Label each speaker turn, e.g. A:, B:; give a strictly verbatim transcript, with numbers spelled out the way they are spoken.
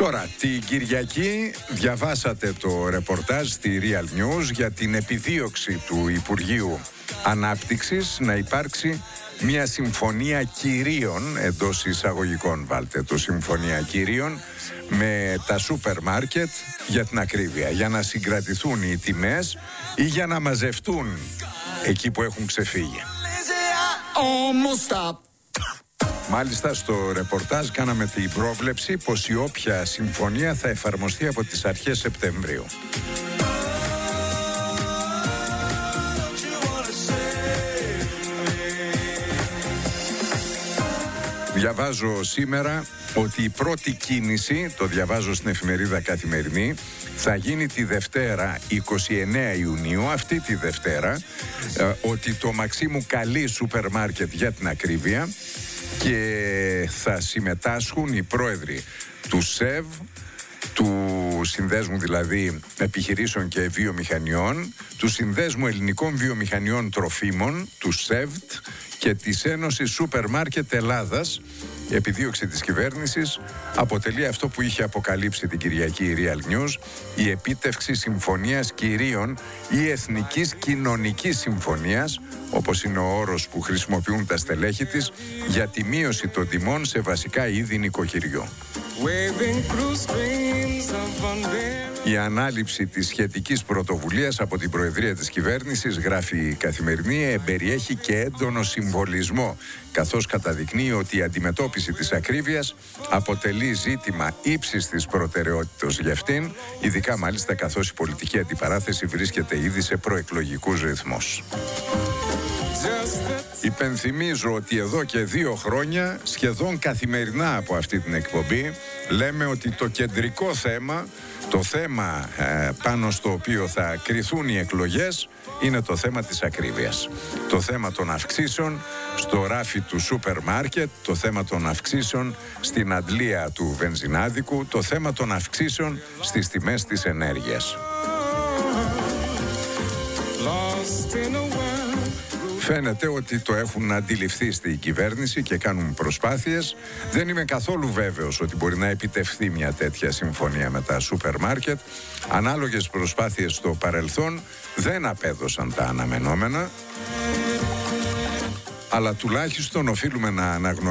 A: Τώρα, την Κυριακή διαβάσατε το ρεπορτάζ στη Real News για την επιδίωξη του Υπουργείου Ανάπτυξης να υπάρξει μια συμφωνία κυρίων, εντός εισαγωγικών βάλτε το συμφωνία κυρίων, με τα σούπερ μάρκετ για την ακρίβεια, για να συγκρατηθούν οι τιμές ή για να μαζευτούν εκεί που έχουν ξεφύγει. Μάλιστα στο ρεπορτάζ κάναμε την πρόβλεψη πως η όποια συμφωνία θα εφαρμοστεί από τις αρχές Σεπτεμβρίου. Διαβάζω σήμερα ότι η πρώτη κίνηση, το διαβάζω στην εφημερίδα Καθημερινή, θα γίνει τη Δευτέρα εικοστή ενάτη Ιουνίου, αυτή τη Δευτέρα, ε, ότι το Μαξίμου καλεί σούπερ μάρκετ για την ακρίβεια και θα συμμετάσχουν οι πρόεδροι του ΣΕΒ, του Συνδέσμου δηλαδή Επιχειρήσεων και Βιομηχανιών, του Συνδέσμου Ελληνικών Βιομηχανιών Τροφίμων, του ΣΕΒΤ και της Ένωσης Σούπερ Μάρκετ Ελλάδας. Η επιδίωξη της κυβέρνησης αποτελεί αυτό που είχε αποκαλύψει την Κυριακή η Real News, η επίτευξη συμφωνίας κυρίων ή εθνικής κοινωνικής συμφωνίας, όπως είναι ο όρος που χρησιμοποιούν τα στελέχη της, για τη μείωση των τιμών σε βασικά είδη νοικοκυριού. Η ανάληψη της σχετικής πρωτοβουλίας από την Προεδρία της Κυβέρνησης, γράφει η Καθημερινή, εμπεριέχει και έντονο συμβολισμό, καθώς καταδεικνύει ότι η αντιμετώπιση της ακρίβειας αποτελεί ζήτημα ύψης της προτεραιότητας για αυτήν, ειδικά μάλιστα καθώς η πολιτική αντιπαράθεση βρίσκεται ήδη σε προεκλογικούς ρυθμούς. Υπενθυμίζω ότι εδώ και δύο χρόνια, σχεδόν καθημερινά από αυτή την εκπομπή, λέμε ότι το κεντρικό θέμα, το θέμα ε, πάνω στο οποίο θα κριθούν οι εκλογές, είναι το θέμα της ακρίβειας. Το θέμα των αυξήσεων στο ράφι του σούπερ μάρκετ, το θέμα των αυξήσεων στην αντλία του βενζινάδικου, το θέμα των αυξήσεων στις τιμές της ενέργειας. Φαίνεται ότι το έχουν αντιληφθεί στην κυβέρνηση και κάνουν προσπάθειες. Δεν είμαι καθόλου βέβαιος ότι μπορεί να επιτευχθεί μια τέτοια συμφωνία με τα σούπερ μάρκετ. Ανάλογες προσπάθειες στο παρελθόν δεν απέδωσαν τα αναμενόμενα. Αλλά τουλάχιστον οφείλουμε να αναγνωρίσουμε